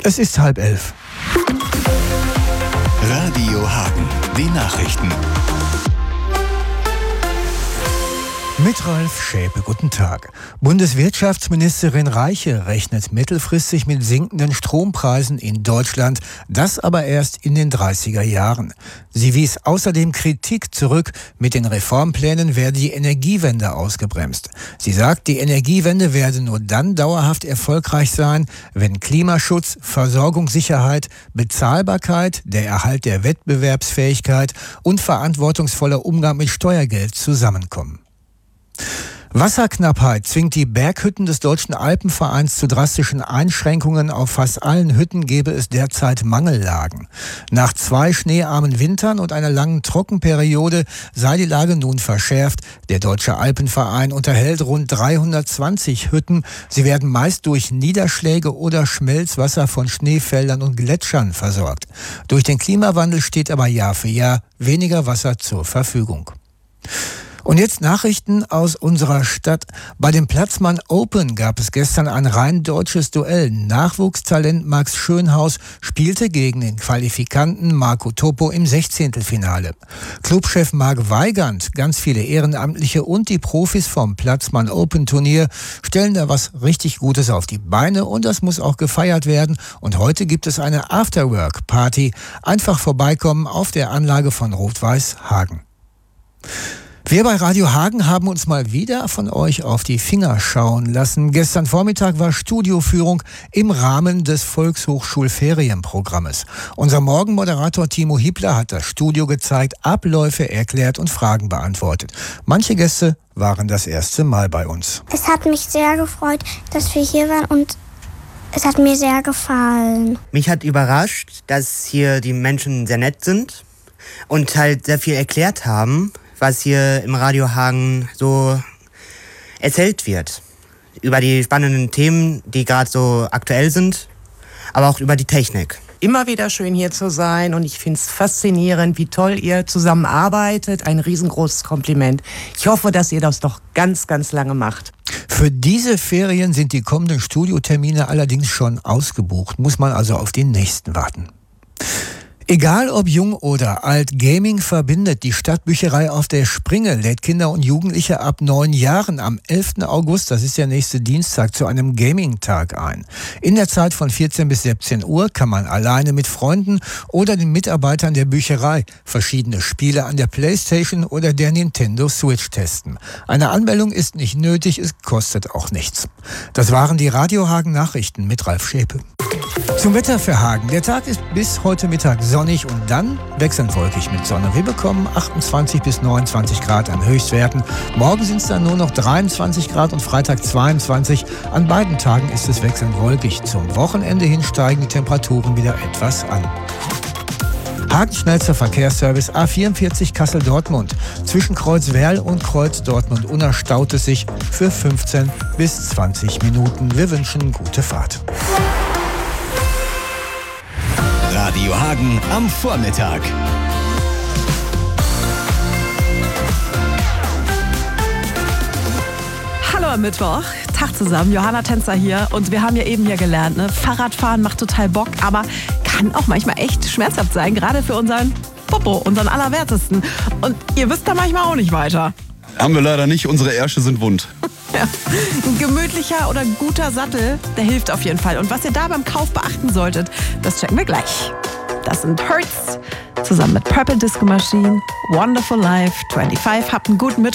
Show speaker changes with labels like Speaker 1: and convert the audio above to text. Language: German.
Speaker 1: Es ist 10:30.
Speaker 2: Radio Hagen, die Nachrichten.
Speaker 1: Mit Ralf Schäpe, guten Tag. Bundeswirtschaftsministerin Reiche rechnet mittelfristig mit sinkenden Strompreisen in Deutschland, das aber erst in den 30er Jahren. Sie wies außerdem Kritik zurück, mit den Reformplänen werde die Energiewende ausgebremst. Sie sagt, die Energiewende werde nur dann dauerhaft erfolgreich sein, wenn Klimaschutz, Versorgungssicherheit, Bezahlbarkeit, der Erhalt der Wettbewerbsfähigkeit und verantwortungsvoller Umgang mit Steuergeld zusammenkommen. Wasserknappheit zwingt die Berghütten des Deutschen Alpenvereins zu drastischen Einschränkungen. Auf fast allen Hütten gebe es derzeit Mangellagen. Nach 2 schneearmen Wintern und einer langen Trockenperiode sei die Lage nun verschärft. Der Deutsche Alpenverein unterhält rund 320 Hütten. Sie werden meist durch Niederschläge oder Schmelzwasser von Schneefeldern und Gletschern versorgt. Durch den Klimawandel steht aber Jahr für Jahr weniger Wasser zur Verfügung. Und jetzt Nachrichten aus unserer Stadt. Bei dem Platzmann Open gab es gestern ein rein deutsches Duell. Nachwuchstalent Max Schönhaus spielte gegen den Qualifikanten Marco Topo im 16. Clubchef Marc Weigand, ganz viele Ehrenamtliche und die Profis vom Platzmann Open Turnier stellen da was richtig Gutes auf die Beine und das muss auch gefeiert werden. Und heute gibt es eine Afterwork-Party. Einfach vorbeikommen auf der Anlage von Rot-Weiß Hagen. Wir bei Radio Hagen haben uns mal wieder von euch auf die Finger schauen lassen. Gestern Vormittag war Studioführung im Rahmen des Volkshochschulferienprogrammes. Unser Morgenmoderator Timo Hiebler hat das Studio gezeigt, Abläufe erklärt und Fragen beantwortet. Manche Gäste waren das erste Mal bei uns.
Speaker 3: Es hat mich sehr gefreut, dass wir hier waren und es hat mir sehr gefallen.
Speaker 4: Mich hat überrascht, dass hier die Menschen sehr nett sind und halt sehr viel erklärt haben, was hier im Radio Hagen so erzählt wird. Über die spannenden Themen, die gerade so aktuell sind, aber auch über die Technik.
Speaker 5: Immer wieder schön hier zu sein und ich finde es faszinierend, wie toll ihr zusammenarbeitet. Ein riesengroßes Kompliment. Ich hoffe, dass ihr das noch ganz, ganz lange macht.
Speaker 1: Für diese Ferien sind die kommenden Studiotermine allerdings schon ausgebucht. Muss man also auf den nächsten warten. Egal ob jung oder alt, Gaming verbindet. Die Stadtbücherei auf der Springe lädt Kinder und Jugendliche ab 9 Jahren am 11. August, das ist der nächste Dienstag, zu einem Gaming-Tag ein. In der Zeit von 14 bis 17 Uhr kann man alleine mit Freunden oder den Mitarbeitern der Bücherei verschiedene Spiele an der Playstation oder der Nintendo Switch testen. Eine Anmeldung ist nicht nötig, es kostet auch nichts. Das waren die Radio Hagen Nachrichten mit Ralf Schäpe. Zum Wetter für Hagen. Der Tag ist bis heute Mittag sonnig und dann wechselnd wolkig mit Sonne. Wir bekommen 28 bis 29 Grad an Höchstwerten. Morgen sind es dann nur noch 23 Grad und Freitag 22. An beiden Tagen ist es wechselnd wolkig. Zum Wochenende hin steigen die Temperaturen wieder etwas an. Hagen schnellster Verkehrsservice A44 Kassel-Dortmund. Zwischen Kreuz Werl und Kreuz Dortmund-Unna staut es sich für 15 bis 20 Minuten. Wir wünschen gute Fahrt.
Speaker 2: Radio Hagen am Vormittag.
Speaker 6: Hallo am Mittwoch, Tag zusammen, Johanna Tänzer hier und wir haben ja eben hier gelernt, ne? Fahrradfahren macht total Bock, aber kann auch manchmal echt schmerzhaft sein, gerade für unseren Popo, unseren Allerwertesten. Und ihr wisst da manchmal auch nicht weiter.
Speaker 7: Haben wir leider nicht, unsere Ärsche sind wund.
Speaker 6: Ja. Ein gemütlicher oder guter Sattel, der hilft auf jeden Fall. Und was ihr da beim Kauf beachten solltet, das checken wir gleich. Das sind Hertz, zusammen mit Purple Disco Machine, Wonderful Life, 25, habt einen guten Mittwoch.